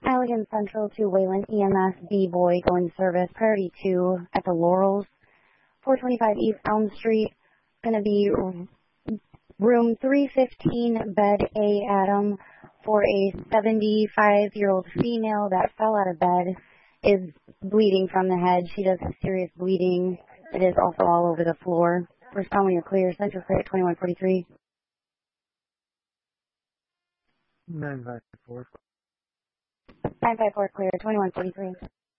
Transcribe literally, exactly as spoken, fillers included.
Allegan Central to Wayland E M S B-Boy going service, priority two at the Laurels, four twenty-five East Elm Street. Going to be room three fifteen, bed A, Adam, for a seventy-five-year-old female that fell out of bed, is bleeding from the head. She does have serious bleeding. It is also all over the floor. Respond when you're clear. Central clear at twenty-one forty-three. nine five four. nine five four clear, twenty-one forty-three.